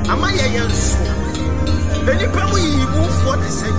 Am I a young soul? The Nipamu 40 cents.